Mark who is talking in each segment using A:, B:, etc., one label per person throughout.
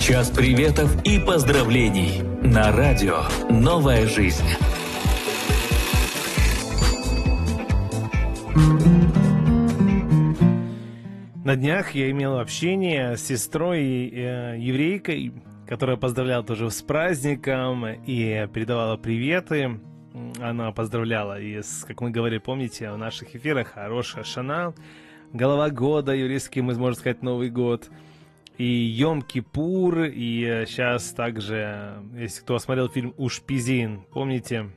A: Час приветов и поздравлений на радио «Новая жизнь».
B: На днях я имел общение с сестрой еврейкой, которая поздравляла тоже с праздником и передавала приветы. Она поздравляла, и, как мы говорили, помните, в наших эфирах Рош ха-Шана, голова года, еврейский, мы можем сказать, Новый год, и Йом-Кипур, и сейчас также, если кто смотрел фильм «Ушпизин», помните,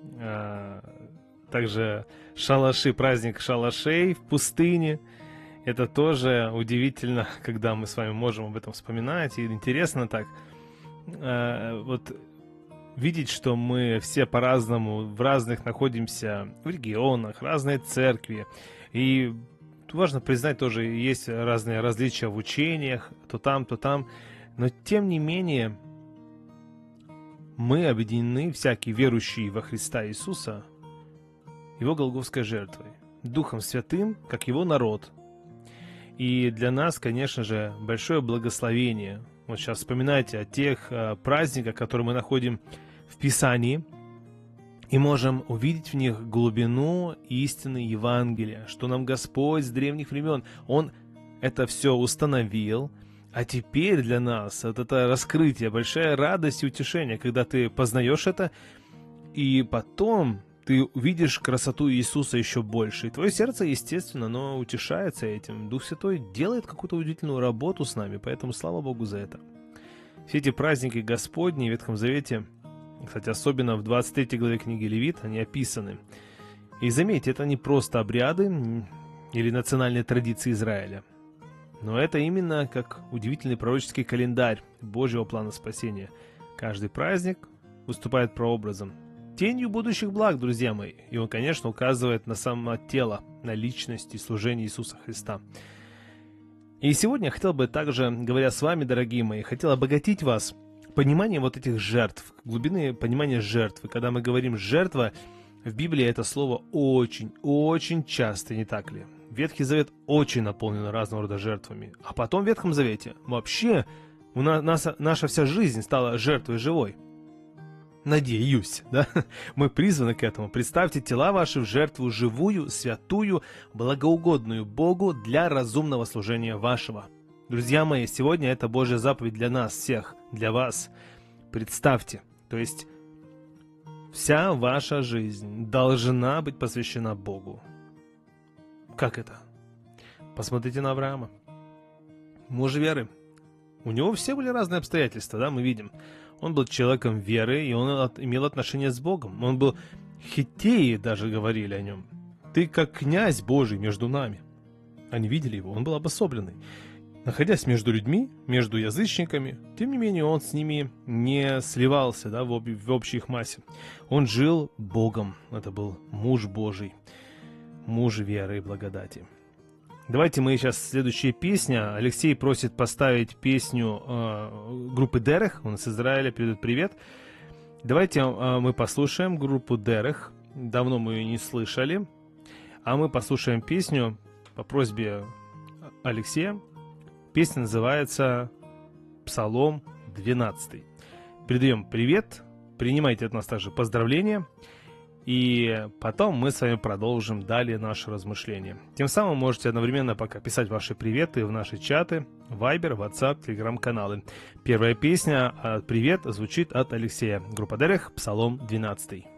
B: также шалаши, праздник шалашей в пустыне. Это тоже удивительно, когда мы с вами можем об этом вспоминать, и интересно так, вот видеть, что мы все по-разному, в разных находимся в регионах, разные церкви, и важно признать, тоже есть разные различия в учениях, то там, но тем не менее мы объединены, всякие верующие во Христа Иисуса, Его голгофской жертвой, Духом Святым, как Его народ. И для нас, конечно же, большое благословение. Вот сейчас вспоминайте о тех праздниках, которые мы находим в Писании, и можем увидеть в них глубину истины Евангелия, что нам Господь с древних времен, Он это все установил, а теперь для нас вот это раскрытие, большая радость и утешение, когда ты познаешь это, и потом ты увидишь красоту Иисуса еще больше. И твое сердце, естественно, оно утешается этим. Дух Святой делает какую-то удивительную работу с нами, поэтому слава Богу за это. Все эти праздники Господни в Ветхом Завете, кстати, особенно в 23 главе книги Левит, они описаны. И заметьте, это не просто обряды или национальные традиции Израиля, но это именно как удивительный пророческий календарь Божьего плана спасения. Каждый праздник выступает прообразом, тенью будущих благ, друзья мои. И он, конечно, указывает на само тело, на личность и служение Иисуса Христа. И сегодня я хотел бы также, говоря с вами, дорогие мои, хотел обогатить вас пониманием вот этих жертв, глубины понимания жертвы. Когда мы говорим «жертва», в Библии это слово очень часто, не так ли? Ветхий Завет очень наполнен разного рода жертвами. А потом в Ветхом Завете вообще наша вся жизнь стала жертвой живой. Надеюсь, да? Мы призваны к этому. Представьте тела ваши в жертву живую, святую, благоугодную Богу для разумного служения вашего. Друзья мои, сегодня это Божья заповедь для нас всех, для вас. Представьте, то есть вся ваша жизнь должна быть посвящена Богу. Как это? Посмотрите на Авраама. Муж веры. У него все были разные обстоятельства, да, мы видим. Он был человеком веры, и он имел отношение с Богом. Он был хиттеи, даже говорили о нем. Ты как князь Божий между нами. Они видели его, он был обособленный. Находясь между людьми, между язычниками, тем не менее он с ними не сливался, да, в общей их массе. Он жил Богом. Это был муж Божий, муж веры и благодати. Давайте мы сейчас следующая песня. Алексей просит поставить песню группы Дерех. Он из Израиля передает привет. Давайте мы послушаем группу Дерех. Давно мы ее не слышали. А мы послушаем песню по просьбе Алексея. Песня называется «Псалом 12». Передаем привет. Принимайте от нас также поздравления. И потом мы с вами продолжим далее наше размышление. Тем самым можете одновременно пока писать ваши приветы в наши чаты, Viber, WhatsApp, Telegram-каналы. Первая песня «Привет» звучит от Алексея. Группа Дерех, Псалом 12.